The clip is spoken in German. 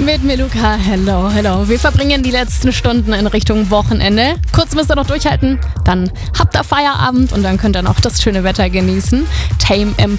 Mit Meluka, hello, hello. Wir verbringen die letzten Stunden in Richtung Wochenende. Kurz müsst ihr noch durchhalten, dann habt ihr Feierabend und dann könnt ihr noch das schöne Wetter genießen. Tame